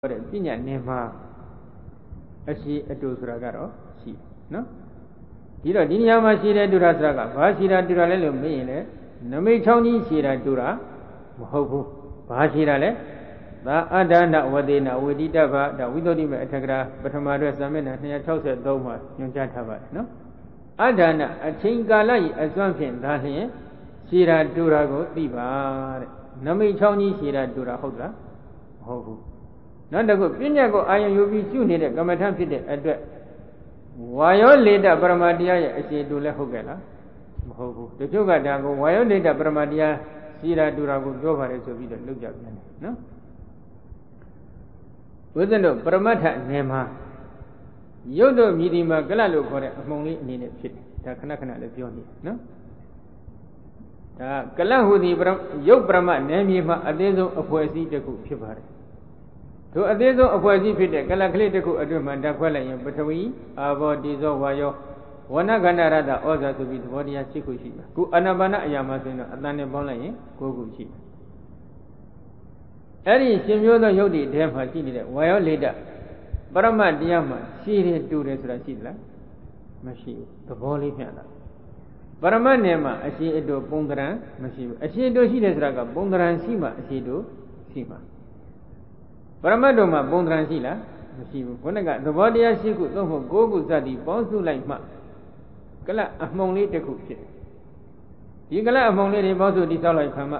ပညာနေမှာအရှိအတူဆိုတာကတော့ရှိနော်ဒီတော့ဒီနေရာမှာရှိတဲ့တူတာဆိုတာကဘာရှိတာတူတာလဲလို့မေးရင်လည်းနမိတ်ချောင်းကြီးရှိတာတူတာမဟုတ်ဘူးဘာရှိတာလဲသာအတ္တနာဝတိနာဝိတိတ္တဗဒါဝိသုဒ္ဓိမေအထက်ကရာပထမအတွက်စာမျက်နှာ263မှာညွှန်ကြားထားပါတယ်နော်အတ္တနာအချိန်ကာလကြီးအစွမ်းဖြင့်ဒါလျှင်ရှိတာတူတာကိုသိပါတဲ့နမိတ်ချောင်းကြီးရှိတာတူတာဟုတ်လားမဟုတ်ဘူးနောက်တစ်ခုပညာကိုအာရုံယူပြီးရှုနေတဲ့ကမ္မထဖြစ်တဲ့အတွက်ဝါယောလေတပရမတရားရဲ့အခြေတူလည်းဟုတ်ကဲ့လားမဟုတ်ဘူးတချို့ကဒါကိုဝါယောလေတပရမတရားရှိတာတူတာကိုပြောပါတယ်ဆိုပြီးတော့လုပ်ကြပြန်တယ်နော်ဘုဇင်တို့ပရမတ္ထနယ်မှာရုပ်တို့မြည်ဒီမှာကလလို့ခေါ်တဲ့အမှုံလေးအနေနဲ့ဖြစ်တယ်ဒါခဏခဏလည်းပြောနေနော်ဒါကလဟုသည်ရုပ်ပရမနယ်မြေမှာအသေးဆုံးအဖွဲ့အစည်းတစ်ခုဖြစ်ပါတယ်တို့အသေးဆုံးအဖွဲ့အစည်းဖြစ်တဲ့ကလကလေးတစ်ခုအတွင်းမှာဓာတ်ခွဲလိုက်ရင်ပထဝီအာဘောတိဇောဝါယောဝဏခန္ဓာရတ္တဩဇာဆိုပြီးသဘောတရား6ခုရှိတယ်ခုအာနာပါနအရာမှာဆိုရင်တော့အတန်နဲ့ပေါင်းလိုက်ရင်9ခုရှိတယ်အဲ့ဒီရှင်မျိုးသောယုတ်တိထဲမှာရှိနေတဲ့ဝါယောလေတပရမတ်တရားမှာရှိတယ်တူတယ်ဆိုတာရှိသလားမရှိဘူးသဘောလေးဖြန့်တာပရမတ်နယ်မှာအရှိအတူပုံသဏ္ဍာန်မရှိဘူးအရှိအတူရှိတယ်ဆိုတာကပုံသဏ္ဍာန်ရှိမှအရှိအတူရှိမှာပရမတ်တို့မှာပုံသဏ္ဍာန်ရှိလားမရှိဘူးခုနကသဘောတရားရှိခုသို့မဟုတ်9ခုစသည်ပေါင်းစုလိုက်မှကလအမှုံလေးတစ်ခုဖြစ်ဒီကလအမှုံလေးတွေပေါင်းစုတိဆောက်လိုက်ခါမှ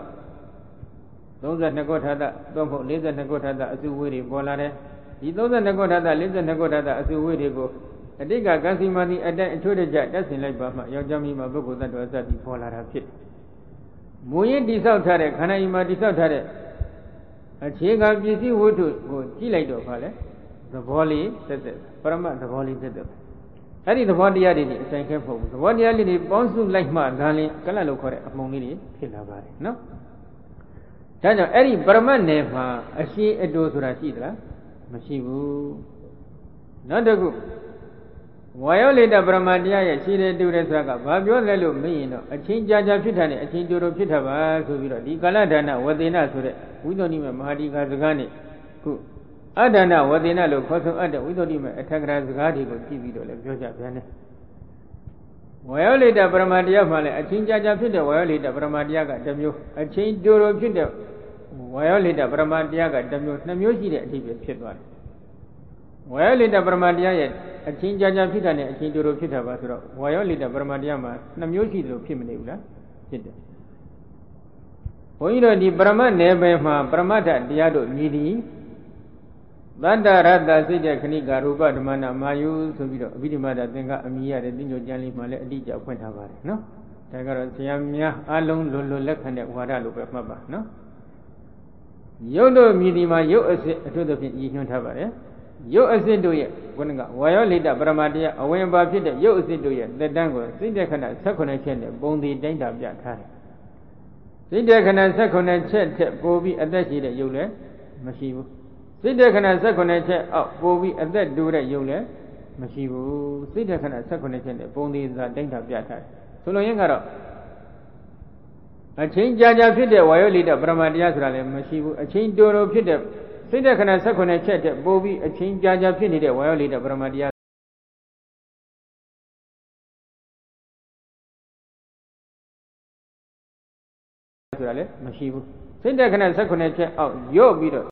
32ခုထာတသို့မဟုတ်42ခုထာတအစုဝေးတွေပေါ်လာတယ်ဒီ32ခုထာတ42ခုထာတအစုဝေးတွေကိုအတိတ်ကကံစီမာတိအတိုင်းအထွတ်တကြတက်ဆင်လိုက်ပါမှယောက်ျားမိန်းမပုဂ္ဂိုလ်သတ္တဝါစသည်ပေါ်လာတာဖြစ်မူရင်းတိဆောက်ထားတဲ့ခန္ဓာဤမှာတိဆောက်ထားတဲ့အခြေခံပစ္စည်းဝတ္ထုကိုကြည့်လိုက်တော့ခါလဲသဘောလေးသက်သက်ပရမတ်သဘောလေးသက်သက်အဲ့ဒီသဘောတရားတွေအဆိုင်ခဲမဟုတ်ဘူးသဘောတရားလေးတွေပေါင်းစုလိုက်မှဒါလည်းကလတ်လို့ခေါ်တဲ့အမှုံလေးတွေဖြစ်လာပါတယ်နော်ဒါကြောင့်အဲ့ဒီပရမတ်နယ်မှာအရှိအတူဆိုတာရှိသလားမရှိဘူးနောက်တစ်ခုဝါယောလေတပရမတ်တရားရဲ့ရှိတယ်တူတယ်ဆိုတာကဘာပြောလဲလို့မေးရင်တော့အချင်းကြာကြာဖြစ်တာနဲ့အချင်းတူတူဖြစ်တာပါဆိုပြီးတော့ဒီကာလဒါနဝသေနဆိုတဲ့ဝိသုဒ္ဓိမေမဟာဒီကာစကားနဲ့ခုအဒါနဝသေနလို့ခေါ်ဆိုအပ်တဲ့ဝိသုဒ္ဓိမေအထက်ကရာစကားတွေကိုကြည့်ပြီးတော့လည်းပြောကြပြန်တယ်ဝါယောလေတပရမတ်တရားမှလည်းအချင်းကြာကြာဖြစ်တဲ့ဝါယောလေတပရမတ်တရားကတစ်မျိုးအချင်းတူတူဖြစ်တဲ့ဝါယောလေတပရမတ်တရားကတစ်မျိုးနှစ်မျိုးရှိတဲ့အဓိပ္ပာယ်ဖြစ်သွားတယ်ဝါယောလေတပရမတ်တရားရဲ့အချင်းကြာကြာဖြစ်တာနဲ့အချင်းတူတူဖြစ်တာပါဆိုတော့ဝါယောလေတပရမတ်တရားမှာနှစ်မျိုးရှိတယ်လို့ဖြစ်မနေဘူးလားဖြစ်တယ်ဘုန်းကြီးတို့ဒီပရမတ်နယ်ပယ်မှာပရမတ္ထတရားတို့မြည်သည်သတ္တရတ္တစိတ်တဲ့ခဏိကရူပဓမ္မနာမာယုဆိုပြီးတော့အဘိဓမ္မာဒသင်္ကအမိရတဲ့သင်္ကြန်ကျမ်းလေးမှာလည်းအတိအကျဖွင့်ထားပါတယ်နော်ဒါကတော့ဆရာများအလုံးလွတ်လွတ်လက်ခံတဲ့ဝါဒလို့ပဲမှတ်ပါနော်ရုပ်တို့မြည်သည်မှာရုပ်အစစ်အထူးသဖြင့်ရည်ညွှန်းထားပါတယ်ရုပ်အစစ်တို့ရဲ့ခုနကဝါယောလေတပရမတ်တရားအဝင်ပါဖြစ်တဲ့ရုပ်အစစ်တို့ရဲ့သက်တမ်းကိုစိတ်တဲ့ခဏ18ချက်နဲ့ပုံသေးတိုင်းတာပြထားတယ်စိတ်တဲ့ခဏ18ချက်ထက်ပိုပြီးအသက်ရှိတဲ့ရုပ်လည်းမရှိဘူးစိတ်တဲ့ခဏ18ချက်အောက်ပိုပြီးအသက်တူတဲ့ရုပ်လည်းမရှိဘူးစိတ်တဲ့ခဏ18ချက်နဲ့ပုံသေးသာတိုင်းတာပြထားတယ်ဆိုလိုရင်းကတော့အချင်းကြာကြာဖြစ်တဲ့ဝါယောလေတပရမတ်တရားဆိုတာလည်းမရှိဘူးအချင်းတူတူဖြစ်တဲ့စိတ်တဲ့ခဏ18ချက်တဲ့ပိုပြီးအချင်းကြာကြာဖြစ်နေတဲ့ဝါယောလေတပရမတ်တရားဆိုတာလည်းမရှိဘူးစိတ်တဲ့ခဏ18ချက်အောက်ရော့ပြီးတော့